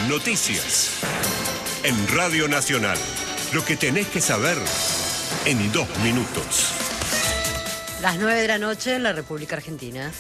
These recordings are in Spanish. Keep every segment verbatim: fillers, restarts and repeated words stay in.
Noticias. En Radio Nacional. Lo que tenés que saber en dos minutos. Las nueve de la noche en la República Argentina.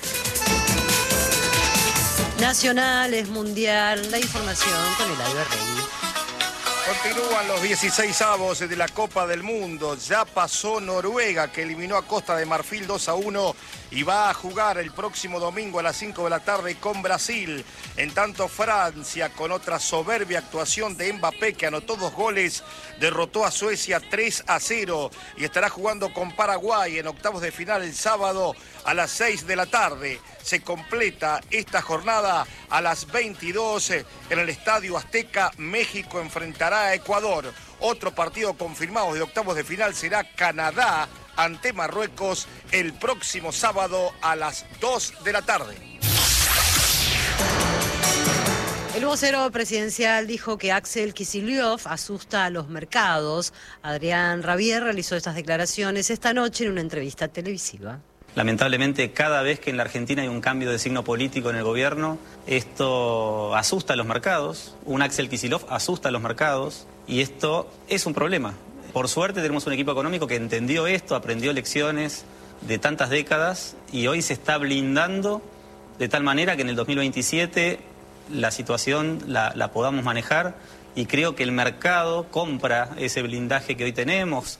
Nacional, es mundial, la información con Eladio Rey. Continúan los dieciseisavos de la Copa del Mundo. Ya pasó Noruega, que eliminó a Costa de Marfil dos a uno y va a jugar el próximo domingo a las cinco de la tarde con Brasil. En tanto, Francia, con otra soberbia actuación de Mbappé, que anotó dos goles, derrotó a Suecia tres a cero y estará jugando con Paraguay en octavos de final el sábado a las seis de la tarde. Se completa esta jornada a las veintidós en el Estadio Azteca. México enfrentará a Ecuador. Otro partido confirmado de octavos de final será Canadá ante Marruecos el próximo sábado a las dos de la tarde. El vocero presidencial dijo que Axel Kicillof asusta a los mercados. Adrián Rabier realizó estas declaraciones esta noche en una entrevista televisiva. Lamentablemente, cada vez que en la Argentina hay un cambio de signo político en el gobierno, esto asusta a los mercados. Un Axel Kicillof asusta a los mercados y esto es un problema. Por suerte tenemos un equipo económico que entendió esto, aprendió lecciones de tantas décadas y hoy se está blindando de tal manera que en el dos mil veintisiete la situación la, la podamos manejar y creo que el mercado compra ese blindaje que hoy tenemos.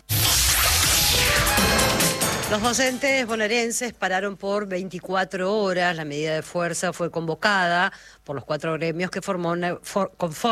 Los docentes bonaerenses pararon por veinticuatro horas. La medida de fuerza fue convocada por los cuatro gremios que formó, for, conforman